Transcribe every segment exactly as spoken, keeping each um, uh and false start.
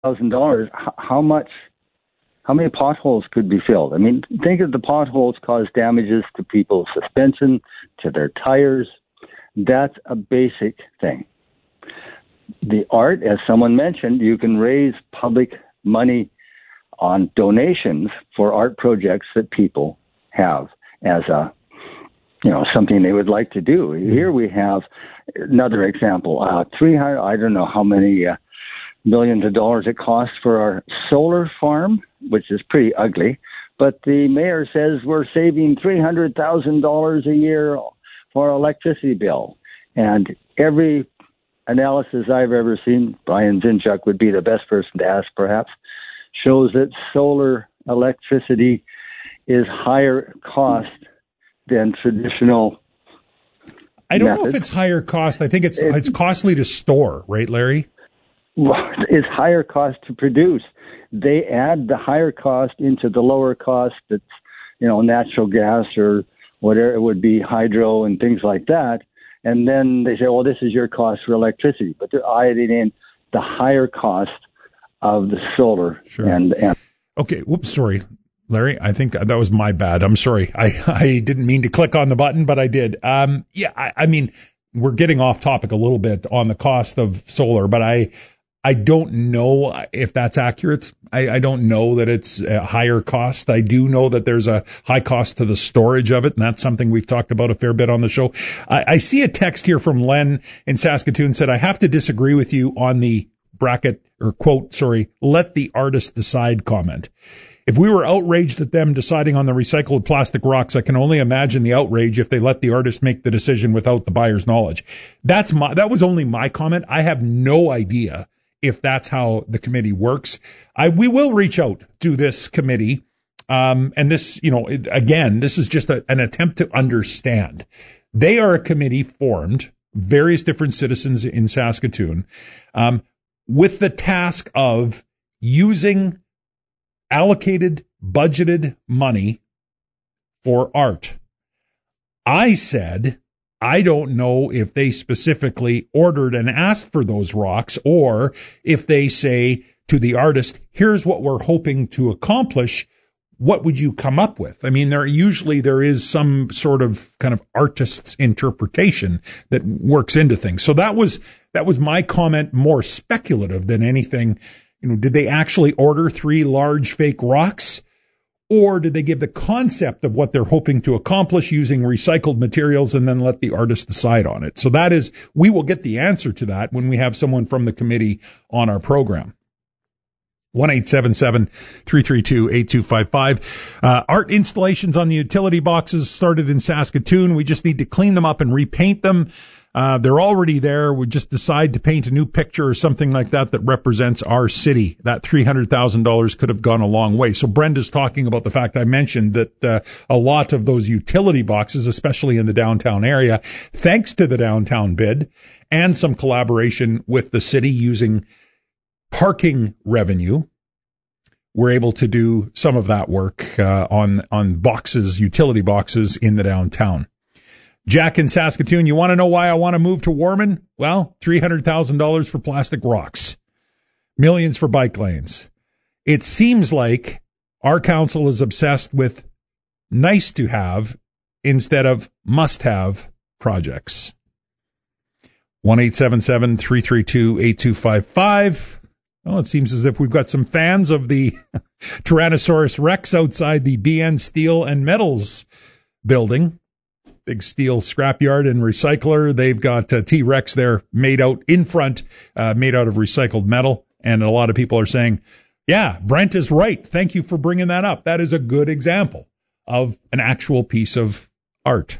thousand dollars, how much, how many potholes could be filled? I mean, think of the potholes cause damages to people's suspension, to their tires. That's a basic thing. The art, as someone mentioned, you can raise public money on donations for art projects that people have as a, you know, something they would like to do. Here we have another example. Uh, three hundred, I don't know how many uh, millions of dollars it costs for our solar farm, which is pretty ugly. But the mayor says we're saving three hundred thousand dollars a year for our electricity bill. And every analysis I've ever seen, Brian Zinchuk would be the best person to ask perhaps, shows that solar electricity is higher cost than traditional I don't methods. know if it's higher cost. I think it's it's, it's costly to store, right, Larry? It's higher cost to produce. They add the higher cost into the lower cost that's, you know, natural gas or whatever it would be, hydro and things like that. And then they say, well, this is your cost for electricity. But they're adding in the higher cost of the solar. Sure. And, and okay, whoops, sorry, Larry. I think that was my bad. I'm sorry. I, I didn't mean to click on the button, but I did. Um, yeah, I, I mean, we're getting off topic a little bit on the cost of solar, but I I don't know if that's accurate. I, I don't know that it's a higher cost. I do know that there's a high cost to the storage of it, and that's something we've talked about a fair bit on the show. I, I see a text here from Len in Saskatoon said, I have to disagree with you on the bracket or quote, sorry, let the artist decide comment. If we were outraged at them deciding on the recycled plastic rocks, I can only imagine the outrage if they let the artist make the decision without the buyer's knowledge. That's my, that was only my comment. I have no idea if that's how the committee works. I, we will reach out to this committee. Um, and this, you know, it, again, this is just a, an attempt to understand. They are a committee formed, various different citizens in Saskatoon, um, with the task of using allocated, budgeted money for art. I said, I don't know if they specifically ordered and asked for those rocks, or if they say to the artist, here's what we're hoping to accomplish. What would you come up with? I mean, there usually there is some sort of kind of artist's interpretation that works into things. So that was that was my comment, more speculative than anything. You know, did they actually order three large fake rocks? Or did they give the concept of what they're hoping to accomplish using recycled materials and then let the artist decide on it? So that is, we will get the answer to that when we have someone from the committee on our program. one eight seven seven, three three two, eight two five five. Uh, art installations on the utility boxes started in Saskatoon. We just need to clean them up and repaint them. Uh, they're already there. We just decide to paint a new picture or something like that that represents our city. That three hundred thousand dollars could have gone a long way. So Brenda's talking about the fact I mentioned that uh, a lot of those utility boxes, especially in the downtown area, thanks to the downtown bid and some collaboration with the city using parking revenue, we're able to do some of that work uh, on on boxes, utility boxes in the downtown. Jack in Saskatoon, you want to know why I want to move to Warman? Well, three hundred thousand dollars for plastic rocks, millions for bike lanes. It seems like our council is obsessed with nice to have instead of must have projects. one eight seven seven, three three two, eight two five five. Well, it seems as if we've got some fans of the Tyrannosaurus Rex outside the B N Steel and Metals building. Big steel scrapyard and recycler. They've got a T-Rex there made out in front, uh, made out of recycled metal. And a lot of people are saying, yeah, Brent is right. Thank you for bringing that up. That is a good example of an actual piece of art.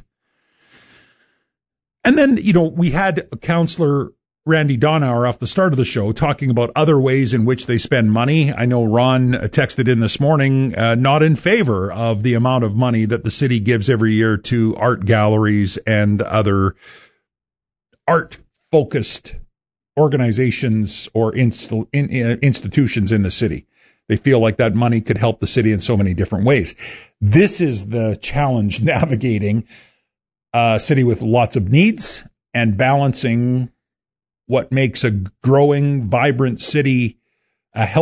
And then, you know, we had Councillor Randy Donauer off the start of the show talking about other ways in which they spend money. I know Ron texted in this morning, uh, not in favor of the amount of money that the city gives every year to art galleries and other art-focused organizations or inst- in, in, institutions in the city. They feel like that money could help the city in so many different ways. This is the challenge, navigating a city with lots of needs and balancing what makes a growing, vibrant city a